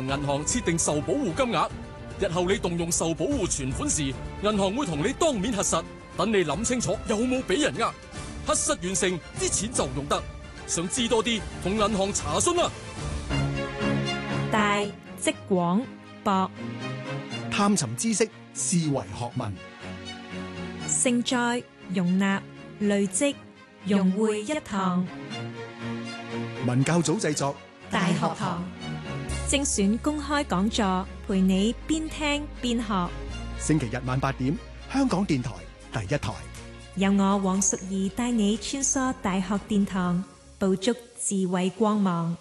銀行設定受保護金額。日後你動用受保護存款時，銀行會同你當面核實，等你諗清楚有冇俾人呃。核實完成，啲錢就用得。想知多啲，同銀行查詢啦。 大即廣，博探尋知識，視為學問。 盛載，容納，累積，融匯一堂。 文教組製作， 大學堂精選公開講座，陪你邊聽邊學。 星期日晚8點，香港電台第一台。 由我黃淑儀帶你穿梭大學殿堂，捕捉智慧光芒。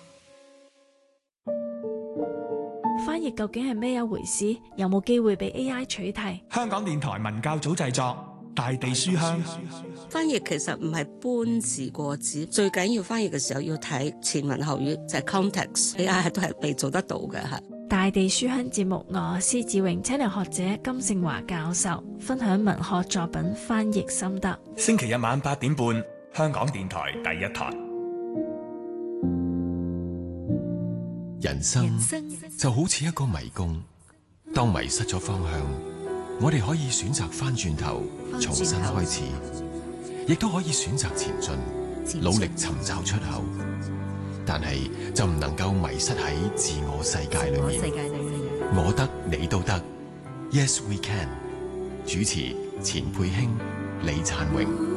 翻譯究竟係咩一回事？有冇機會被 AI 取替？ 香港電台文教組製作《大地書香》。 翻譯其實唔係搬字過紙，最緊要翻譯嘅時候要睇前文後語，就係 context。AI 都係被做得到嘅吓。 大地書香節目，我施志榮請嚟學者金聖華教授分享文學作品翻譯心得。 星期日晚8點半，香港電台第一台。 人生就好似一個迷宮，當迷失咗方向，我哋可以選擇翻轉頭重新開始，亦都可以選擇前進，努力尋找出口。但係就唔能夠迷失喺自我世界裏面。我得你都得，Yes we can。主持錢佩卿、李燦榮。